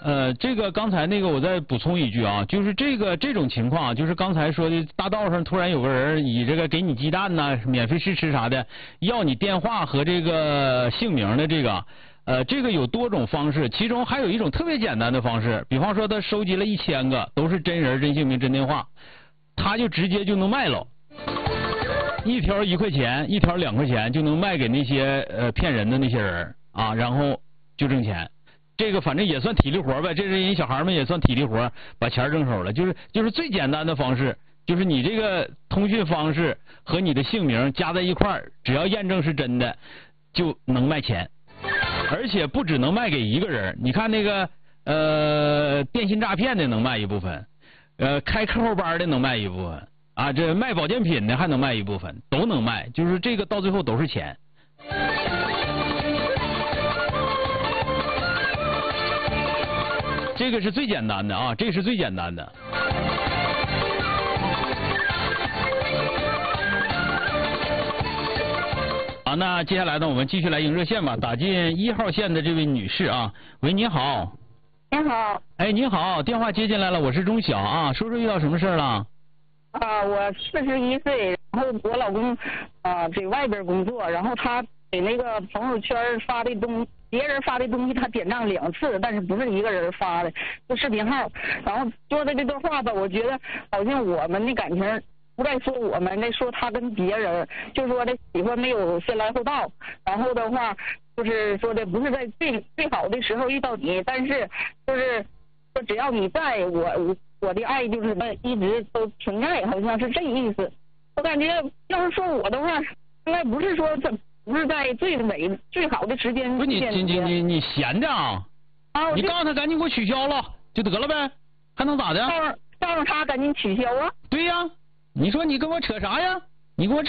这个刚才那个我再补充一句啊，就是这种情况，就是刚才说的大道上突然有个人以这个给你鸡蛋呐、免费试吃啥的，要你电话和这个姓名的这个，这个有多种方式，其中还有一种特别简单的方式，比方说他收集了1000个都是真人、真姓名、真电话，他就直接就能卖了，一条1块钱，一条2块钱就能卖给那些骗人的那些人啊，然后就挣钱。这个反正也算体力活呗，这是人小孩们也算体力活，把钱挣手了。就是最简单的方式，就是你这个通讯方式和你的姓名加在一块儿，只要验证是真的，就能卖钱。而且不只能卖给一个人，你看那个电信诈骗的能卖一部分，开客户班的能卖一部分啊，这卖保健品的还能卖一部分，都能卖，就是这个到最后都是钱。这个是最简单的啊，这个是最简单的。好，那接下来呢，我们继续来迎热线吧。打进1号线的这位女士啊，喂，你好。 你好。 哎，你好，电话接进来了，我是钟晓啊，说说遇到什么事了？ 我41岁，然后我老公在外边工作，然后他给那个朋友圈发的别人发的东西他点赞2次，但是不是一个人发的，就视频号。然后说的这段话吧，我觉得好像我们的感情不再说我们，在说他跟别人，就说的喜欢没有先来后到。然后的话就是说的不是在最好的时候遇到你，但是就是说只要你在我的爱就是一直都存在，好像是这意思。我感觉要是说我的话，应该不是说不是在最好的时间。不是你闲的啊？你告诉他赶紧给我取消了就得了呗，还能咋的？ 告诉他赶紧取消啊？ 对呀，你说你跟我扯啥呀？你给我扯。